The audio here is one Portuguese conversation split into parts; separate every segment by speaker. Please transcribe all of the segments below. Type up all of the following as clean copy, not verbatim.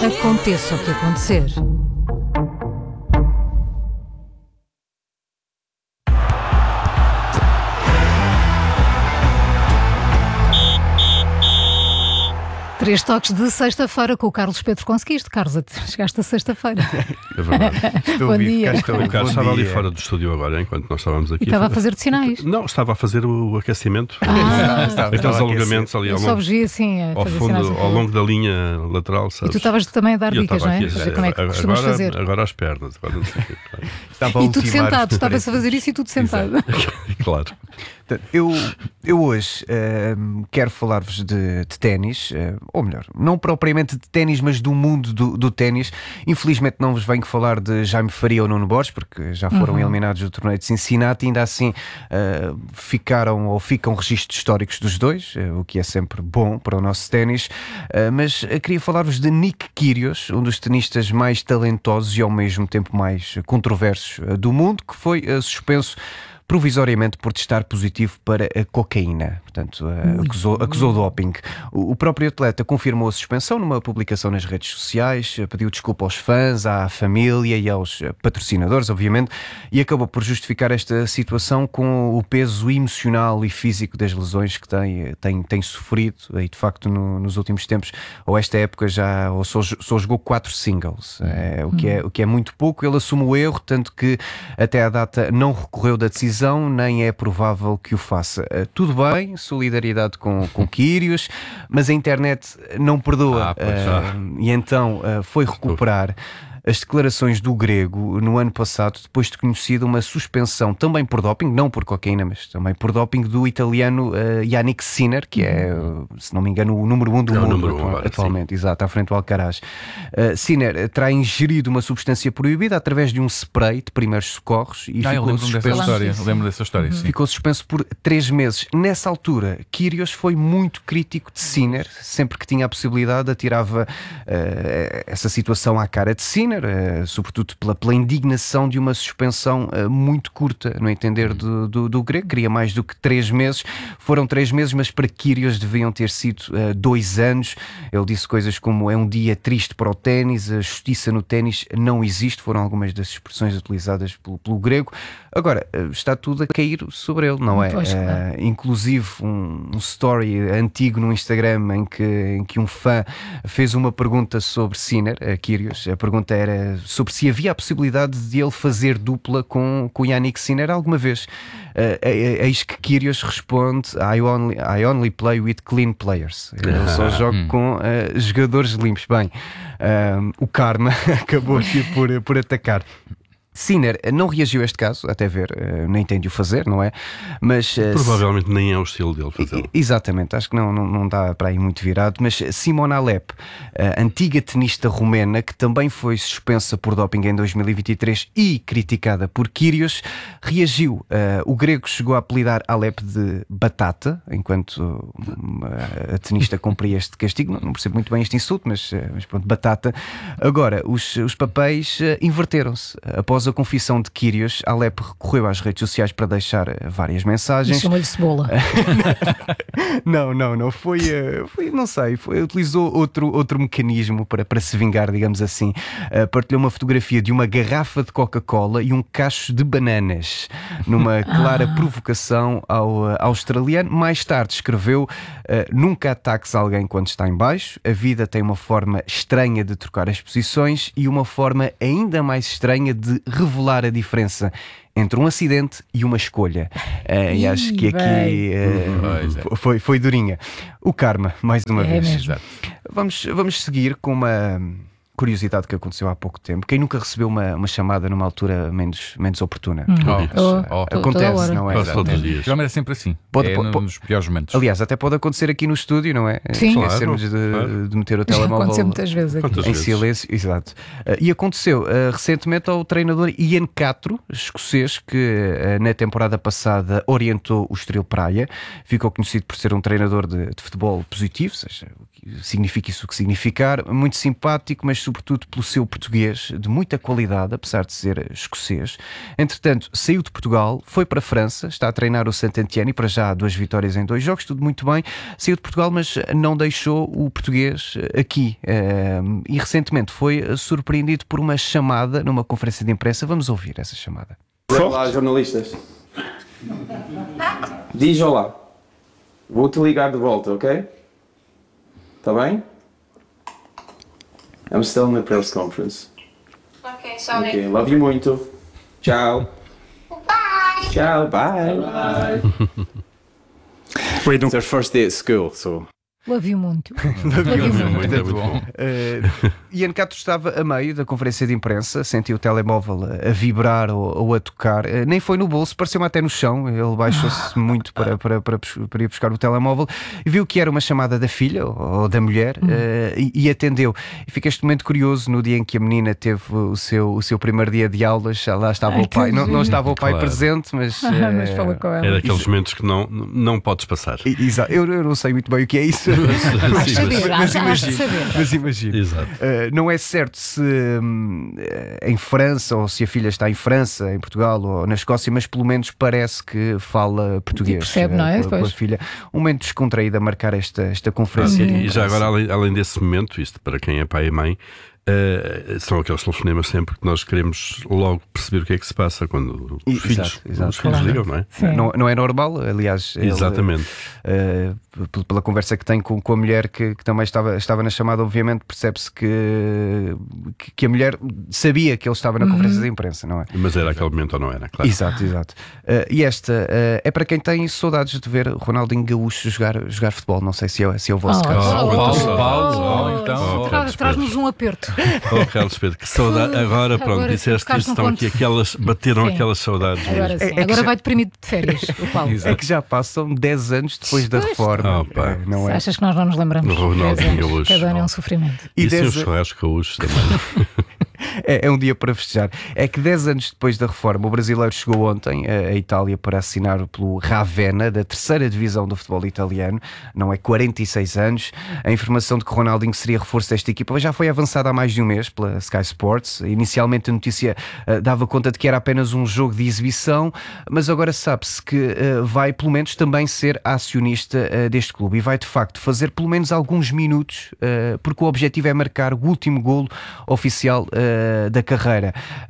Speaker 1: Aconteça o que acontecer. Três toques de sexta-feira com o Carlos Pedro. Conseguiste, Carlos? Chegaste a sexta-feira.
Speaker 2: É verdade.
Speaker 1: Bom dia.
Speaker 2: O Carlos estava ali fora do estúdio agora, enquanto nós estávamos aqui.
Speaker 1: E estava a fazer de sinais.
Speaker 2: Não, estava a fazer o aquecimento. Aqueles alongamentos ali
Speaker 1: Eu só vos vi assim a
Speaker 2: ao
Speaker 1: fazer
Speaker 2: fundo,
Speaker 1: sinais.
Speaker 2: ao longo da linha lateral,
Speaker 1: E
Speaker 2: sabes?
Speaker 1: tu estavas também a dar
Speaker 2: E eu
Speaker 1: dicas,
Speaker 2: estava
Speaker 1: não é?
Speaker 2: aqui,
Speaker 1: Veja como é que costumas fazer.
Speaker 2: agora às pernas. Agora não sei o quê.
Speaker 3: Estava a
Speaker 1: E tudo
Speaker 3: ultimar
Speaker 1: sentado,
Speaker 3: os
Speaker 1: estavas a fazer isso e tudo sentado.
Speaker 2: Claro.
Speaker 3: Eu hoje quero falar-vos de ténis, ou melhor, não propriamente de ténis, mas do mundo do ténis. Infelizmente não vos venho falar de Jaime Faria ou Nuno Borges, porque já foram eliminados do torneio de Cincinnati. Ainda assim ficam registros históricos dos dois, o que é sempre bom para o nosso ténis. Mas queria falar-vos de Nick Kyrgios, um dos tenistas mais talentosos e ao mesmo tempo mais controversos do mundo, que foi suspenso provisoriamente por testar positivo para a cocaína. Portanto, acusou doping. O próprio atleta confirmou a suspensão numa publicação nas redes sociais, pediu desculpa aos fãs, à família e aos patrocinadores, obviamente, e acabou por justificar esta situação com o peso emocional e físico das lesões que tem sofrido, e de facto nos últimos tempos, ou esta época só jogou 4 singles, o que é muito pouco. Ele assume o erro, tanto que até à data não recorreu da decisão, nem é provável que o faça. Tudo bem, solidariedade com Kyrgios, mas a internet não perdoa. E então foi recuperar as declarações do grego no ano passado, depois de conhecido uma suspensão também por doping, não por cocaína, mas também por doping, do italiano Jannik Sinner, que é, se não me engano, o número 1 do mundo atualmente, exato, à frente do Alcaraz. Sinner terá ingerido uma substância proibida através de um spray de primeiros socorros e ficou suspenso.
Speaker 4: Lembro dessa história, sim.
Speaker 3: Ficou suspenso por 3 meses. Nessa altura, Kyrgios foi muito crítico de Sinner, sempre que tinha a possibilidade atirava essa situação à cara de Sinner, sobretudo pela indignação de uma suspensão muito curta, no entender do grego. Queria mais do que 3 meses. Foram 3 meses, mas para Kyrgios deviam ter sido 2 anos. Ele disse coisas como: é um dia triste para o ténis, a justiça no ténis não existe. Foram algumas das expressões utilizadas pelo grego. Agora, está tudo a cair sobre ele, não é?
Speaker 1: Pois, claro.
Speaker 3: Inclusive um story antigo no Instagram em que um fã fez uma pergunta sobre Sinner, Kyrgios. A pergunta era sobre se havia a possibilidade de ele fazer dupla com Jannik Sinner alguma vez. Eis que Kyrgios responde: I only play with clean players. Eu só jogo com jogadores limpos. Bem, o karma acabou aqui por atacar. Sinner não reagiu a este caso, até ver, nem tem de o fazer, não é? Mas
Speaker 2: provavelmente nem é o estilo dele fazê-lo.
Speaker 3: Exatamente, acho que não dá para ir muito virado. Mas Simona Halep, antiga tenista romena, que também foi suspensa por doping em 2023 e criticada por Kyrgios, reagiu. O grego chegou a apelidar Halep de batata, enquanto a tenista cumpria este castigo. Não percebo muito bem este insulto, mas pronto, batata. Agora, os papéis inverteram-se. Após a confissão de Kyrgios, Halep recorreu às redes sociais para deixar várias mensagens.
Speaker 1: Chamou-lhe cebola.
Speaker 3: Não. Foi, não sei, utilizou outro mecanismo para se vingar, digamos assim. Partilhou uma fotografia de uma garrafa de Coca-Cola e um cacho de bananas, numa clara provocação ao australiano. Mais tarde escreveu: nunca ataques alguém quando está em baixo. A vida tem uma forma estranha de trocar as posições e uma forma ainda mais estranha de revelar a diferença entre um acidente e uma escolha. E acho que aqui foi durinha. O karma, mais uma vez.
Speaker 1: Mesmo.
Speaker 3: Vamos seguir com uma curiosidade que aconteceu há pouco tempo. Quem nunca recebeu uma chamada numa altura menos oportuna? Acontece, não é?
Speaker 2: Todos os dias.
Speaker 4: Geralmente é sempre assim. Nos piores momentos.
Speaker 3: Aliás, até pode acontecer aqui no estúdio, não é?
Speaker 1: Sim.
Speaker 3: Esquecermos de meter o telemóvel
Speaker 1: Aconteceu muitas vezes aqui.
Speaker 3: em silêncio. Exato. E aconteceu recentemente ao treinador Ian Catro, escocês, que na temporada passada orientou o Estoril Praia. Ficou conhecido por ser um treinador de futebol positivo, seja, significa isso o que significar, muito simpático, mas sobretudo pelo seu português de muita qualidade, apesar de ser escocês. Entretanto, saiu de Portugal, foi para a França, está a treinar o Saint-Étienne e para já há 2 vitórias em 2 jogos, tudo muito bem. Saiu de Portugal, mas não deixou o português aqui. E recentemente foi surpreendido por uma chamada numa conferência de imprensa. Vamos ouvir essa chamada.
Speaker 5: Olá, jornalistas. Diz olá. Vou-te ligar de volta, ok? Tá bem? I'm still in the press conference.
Speaker 6: Ok, sorry.
Speaker 5: Ok, love you muito. Tchau.
Speaker 6: Bye.
Speaker 5: Tchau, bye. Bye. It's our first day at school, so...
Speaker 1: Love you muito.
Speaker 4: Muito bom.
Speaker 3: Ian Cato estava a meio da conferência de imprensa, sentiu o telemóvel a vibrar ou a tocar, nem foi no bolso, pareceu-me até no chão. Ele baixou-se muito para ir buscar o telemóvel e viu que era uma chamada da filha ou da mulher e atendeu. E fica este momento curioso: no dia em que a menina teve o seu primeiro dia de aulas, lá estava o pai. Não estava o pai presente, mas
Speaker 1: falou com ela.
Speaker 2: É daqueles momentos que não podes passar.
Speaker 3: Exato. Eu não sei muito bem o que é isso. Mas imagina. Não é certo se em França ou se a filha está em França, em Portugal ou na Escócia, mas pelo menos parece que fala português.
Speaker 1: E percebe, não é?
Speaker 3: Com a filha. Um momento descontraído a marcar esta conferência.
Speaker 2: E já agora, além desse momento, isto para quem é pai e mãe, são aqueles telefonemas sempre que nós queremos logo perceber o que é que se passa quando os filhos ligam, não é?
Speaker 3: Não é normal, aliás.
Speaker 2: Exatamente.
Speaker 3: Pela conversa que tem com a mulher que também estava na chamada, obviamente percebe-se que a mulher sabia que ele estava na conferência de imprensa, não é?
Speaker 2: Mas era aquele momento ou não era, claro.
Speaker 3: Exato. E esta é para quem tem saudades de ver Ronaldinho Gaúcho jogar futebol. Não sei se é o vosso caso.
Speaker 4: Paulo, então
Speaker 1: traz-nos um aperto.
Speaker 2: Carlos Pedro, que saudade. Agora pronto, disseste isso, estão aqui bateram aquelas saudades.
Speaker 1: Agora sim. Agora vai deprimido de férias, o Paulo.
Speaker 3: É que já passam 10 anos depois da reforma. Não é?
Speaker 1: Achas que nós não nos lembramos?
Speaker 2: Ronaldinho Gaúcho.
Speaker 1: Cada ano é um sofrimento.
Speaker 2: E sim, os churrascos gaúchos também.
Speaker 3: É um dia para festejar. É que 10 anos depois da reforma, o brasileiro chegou ontem à Itália para assinar pelo Ravenna, da 3ª divisão do futebol italiano. Não é 46 anos. A informação de que Ronaldinho seria reforço desta equipa já foi avançada há mais de um mês pela Sky Sports. Inicialmente a notícia dava conta de que era apenas um jogo de exibição, mas agora sabe-se que vai pelo menos também ser acionista deste clube e vai de facto fazer pelo menos alguns minutos, porque o objetivo é marcar o último golo oficial da carreira.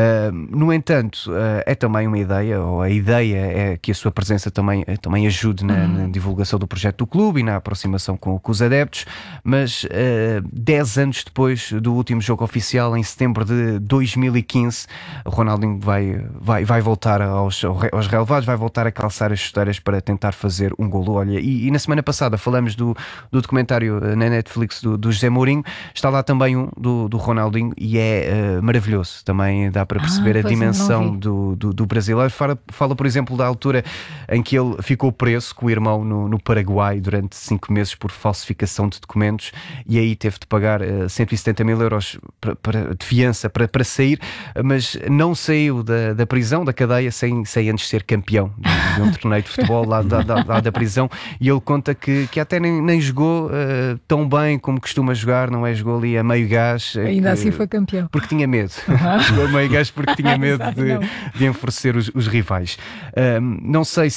Speaker 3: No entanto, é também uma ideia, ou a ideia é que a sua presença também ajude na divulgação do projeto do clube e na aproximação com os adeptos, mas 10 anos depois do último jogo oficial, em setembro de 2015, o Ronaldinho vai voltar aos relevados, vai voltar a calçar as chuteiras para tentar fazer um golo. Olha, e na semana passada falamos do documentário na Netflix do José Mourinho, está lá também um do Ronaldinho e é maravilhoso. Também dá para perceber a dimensão do brasileiro. Fala, por exemplo, da altura em que ele ficou preso com o irmão no Paraguai durante 5 meses por falsificação de documentos e aí teve de pagar 170 mil euros de fiança para sair, mas não saiu da prisão, da cadeia, sem antes ser campeão de um torneio de futebol lá da prisão, e ele conta que até nem jogou tão bem como costuma jogar, não é? Jogou ali a meio gás.
Speaker 1: Ainda assim foi campeão.
Speaker 3: Porque tinha medo. Jogou a meio gás porque tinha medo de enfurecer os rivais. Não sei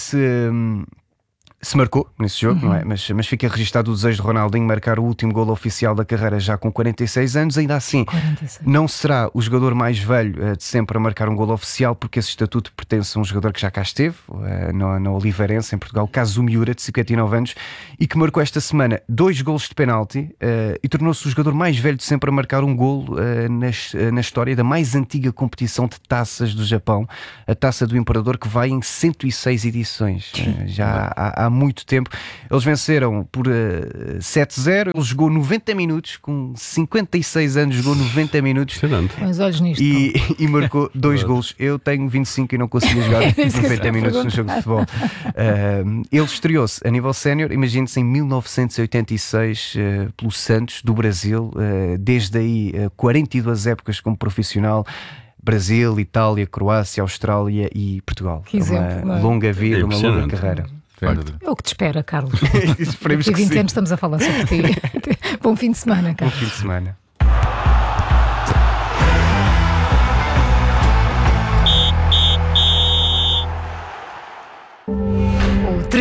Speaker 3: se marcou nesse jogo, não é? Mas fica registado o desejo de Ronaldinho marcar o último golo oficial da carreira já com 46 anos. Ainda assim, 46. Não será o jogador mais velho de sempre a marcar um golo oficial, porque esse estatuto pertence a um jogador que já cá esteve, na Oliveirense, em Portugal, Kazu Miura, de 59 anos, e que marcou esta semana 2 golos de penalti e tornou-se o jogador mais velho de sempre a marcar um golo na história da mais antiga competição de taças do Japão, a Taça do Imperador, que vai em 106 edições. Já há muito tempo. Eles venceram por 7-0. Ele jogou 90 minutos, com 56 anos, jogou 90 minutos.
Speaker 1: Com os olhos nisto.
Speaker 3: E marcou 2 golos. Eu tenho 25 e não conseguia jogar 90 minutos no jogo de futebol. Ele estreou-se a nível sénior, imagine-se, em 1986 pelo Santos do Brasil. Desde aí 42 épocas como profissional. Brasil, Itália, Croácia, Austrália e Portugal.
Speaker 1: Que exemplo,
Speaker 3: uma longa vida, uma longa carreira.
Speaker 1: É o que te espera, Carlos.
Speaker 3: Esperemos
Speaker 1: que 20
Speaker 3: sim.
Speaker 1: anos estamos a falar sobre ti. Bom fim de semana, Carlos.
Speaker 3: Bom fim de semana.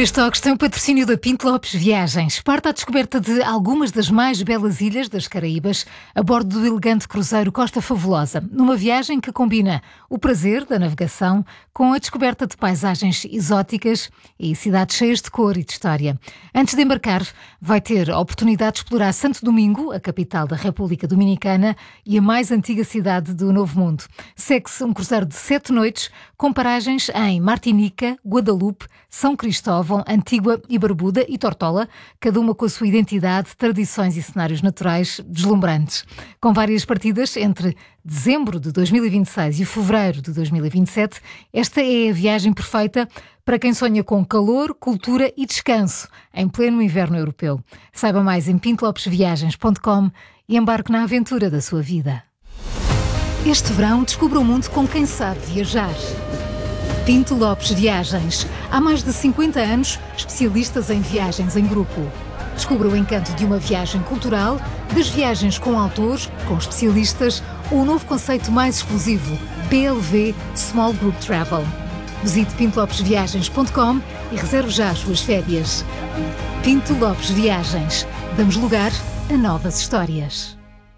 Speaker 1: Três Toques tem o patrocínio da Pinto Lopes Viagens. Parte à descoberta de algumas das mais belas ilhas das Caraíbas a bordo do elegante cruzeiro Costa Fabulosa, numa viagem que combina o prazer da navegação com a descoberta de paisagens exóticas e cidades cheias de cor e de história. Antes de embarcar, vai ter a oportunidade de explorar Santo Domingo, a capital da República Dominicana e a mais antiga cidade do Novo Mundo. Segue-se um cruzeiro de 7 noites com paragens em Martinica, Guadalupe, São Cristóvão, Antígua e Barbuda e Tortola, cada uma com a sua identidade, tradições e cenários naturais deslumbrantes. Com várias partidas entre dezembro de 2026 e fevereiro de 2027, esta é a viagem perfeita para quem sonha com calor, cultura e descanso em pleno inverno europeu. Saiba mais em pintolopesviagens.com e embarque na aventura da sua vida. Este verão, descubra o mundo com quem sabe viajar. Pinto Lopes Viagens. Há mais de 50 anos, especialistas em viagens em grupo. Descubra o encanto de uma viagem cultural, das viagens com autores, com especialistas ou o novo conceito mais exclusivo, PLV Small Group Travel. Visite pintolopesviagens.com e reserve já as suas férias. Pinto Lopes Viagens. Damos lugar a novas histórias.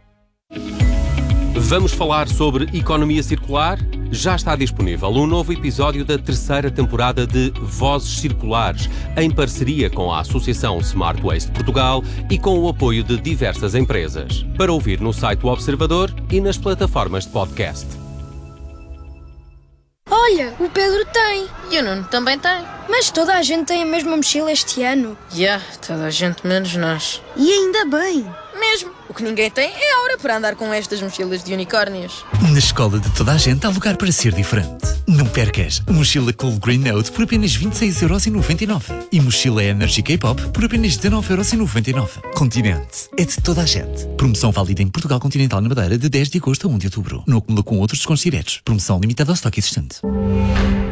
Speaker 7: Vamos falar sobre economia circular? Já está disponível um novo episódio da 3ª temporada de Vozes Circulares, em parceria com a Associação Smart Waste Portugal e com o apoio de diversas empresas. Para ouvir no site do Observador e nas plataformas de podcast.
Speaker 8: Olha, o Pedro tem.
Speaker 9: E o Nuno também tem.
Speaker 8: Mas toda a gente tem a mesma mochila este ano.
Speaker 9: Toda a gente menos nós.
Speaker 8: E ainda bem.
Speaker 9: Mesmo. O que ninguém tem é a hora para andar com estas mochilas de unicórnios.
Speaker 10: Na escola de toda a gente há lugar para ser diferente. Não percas. Mochila Cool Green Note por apenas 26,99€ e mochila Energy K-Pop por apenas 19,99€. Continente. É de toda a gente. Promoção válida em Portugal Continental na Madeira de 10 de agosto a 1 de outubro. Não acumula com outros descontos diretos. Promoção limitada ao estoque existente.